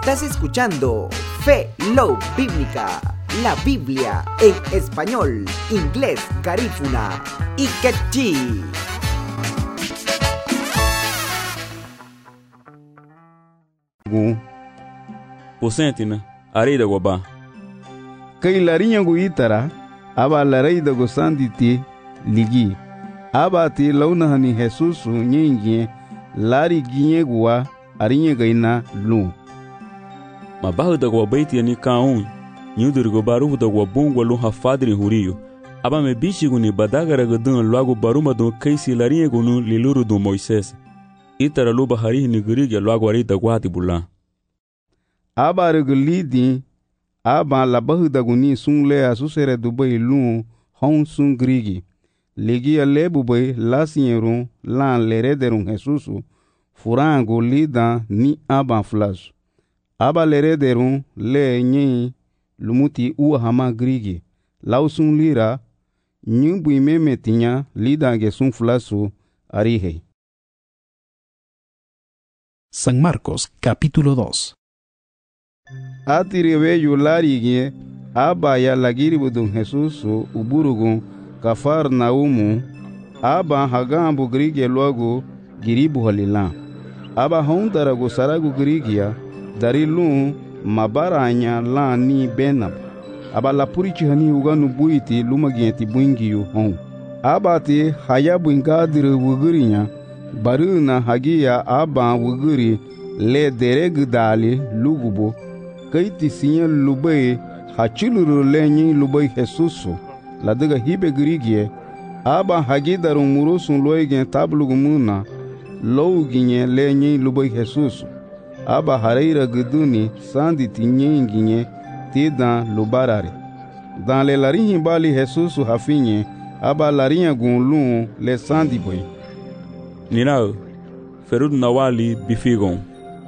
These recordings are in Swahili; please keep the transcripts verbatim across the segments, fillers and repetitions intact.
Estás escuchando Fe Love Bíblica, la Biblia en español, inglés, garífuna y quechí. Posentina, arida goba. Kay larinya gu itara, aba laray da gu sanditi ligi. Aba ti launa hani Jesus nyingi lari ginye guwa arinya gaina lu. Mabahu da goba baiti ni kaun, nyudur go baru da goba bungwa lu hafadri huriyo. Aba me bichi guni badagara gadun luago baruma do kaisi larinya gunu liluru do Moises. Itara lu bahari ni gurigi luago arida guati bulan. Aba regulidi aba labahu da guni sungle asusere dubai lu hon sun grigi. Ligi a lebu bay lasieru lan lerederun Jesusu furango lida ni aba flash. Aba lerederun le nyi lumuti ua hama grigi. Lausun lira nyumbu imeme tinya lida gesun flasu arihe. San Marcos capítulo dos. Atiriwe yularigie aba ya lagiribudun Jesusu uburugun kafar naumu aba hagambu grige logo giribu halila aba hondarago saragu grigia darilun mabaranya la ni benab aba lapurichi hani uganu buiti lumagienti buingiyu hon aba ti hayabu ingadiru wugurinya baruna hagia aba wuguri le dereg dali lugubo kaiti sinya lubai hachuluru lenyi lubai Jesusu la daga hibe grigie aba hagidaru murusun loigen tablugumuna louginye lenyi lubai Jesus aba hareira guduni sandi tinyenginye tidan lubarare dan le larinhi bali Jesus hafinye aba larinha gunlun le sandi boy Nirao ferud nawali bifigon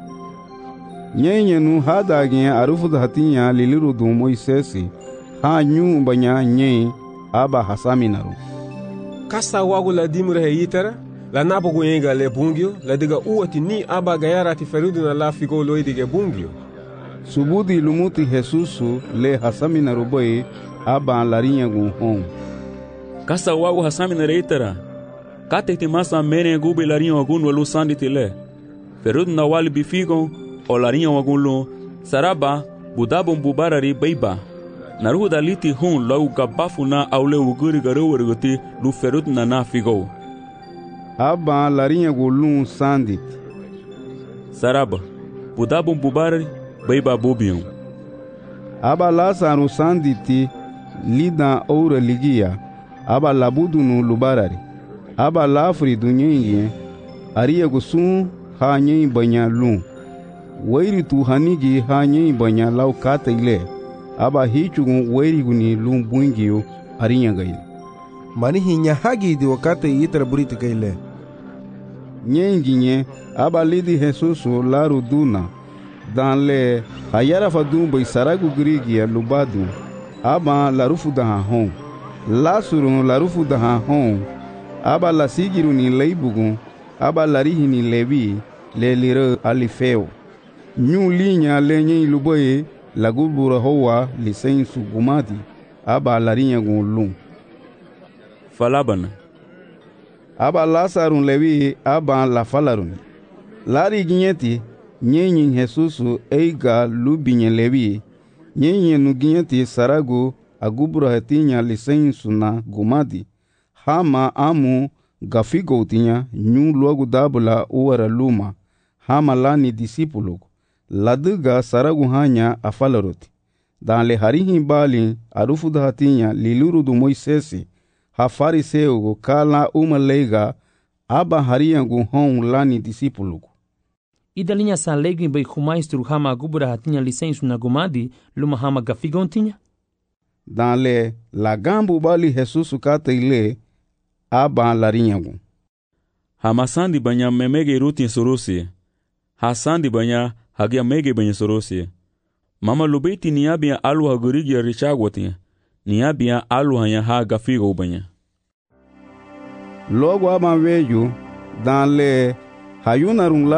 nyenye nu hadagin arufu hatinya liliru du Moisesi ha nyu banya nye aba hasaminaru kasa wagu la dimure he yitara la napo guyenga le bungyo la diga uati ni aba gayara ti ferudu na la figo loi dige bungyo subudi lumuti Jesusu le hasaminaru boy aba larinya gun hon kasa wagu hasaminaru itara kate ti masa mere gube larinha wagun walu sandi tile ferudu na wali bifigon o larinha wagun lu saraba budabon bubarari beiba naruhu daliti hun lau gabafu na aule uguri garuwarguti lu ferut na na figo aba larinha gulun sandit saraba budabon bubarari beiba bubion aba lasaru sanditi lida oura ligia aba labudunu lubarari aba lafri dunyingi ariya gusun ha nyi banya lu wairi tu hanigi ha nyi banya lau kata ile aba hichugun wairi guni lu bungiyo arinya gaile mani hinya hagi di wakate yitra buriti gaile nyenginye aba lidi Jesusu laru duna dan le hayara fadun bai saragu grigia lubadu aba larufu daha hon lasurun larufu daha hon aba la sigiru ni leibugun aba larihi ni levi le lire alifeo nyu linya lenye luboye lagubura hoa lisensu gumati aba larinya gunlun falabana aba lasarun levi aba la falarun lari ginyeti nyenyin Jesusu eiga lubinye levi nyenyin nu ginyeti sarago agubura hetinya lisensu na gumati hama amu gafigo tinya nyu logo dabula uara luma hama lani disipulo laduga saragu hanya afalaroti dan le harihi bali arufu hatinya liluru du Moisesi ha fariseugo kala uma leiga aba hariyangu hon lani disipulo idalinya sa legi bai khumaistru hama gubura hatinya lisensu na gumadi luma hama gafigo tinya dan le lagambu bali Jesusu kata ile aba larinyagu hamasandi banya memege rutin sorosi hasandi banya hagia mege banya sorosi mama lubeti niabia alu hagurigi richagwati niabia alu hanya ha gafigo banya logo aba veju dan le hayuna rungla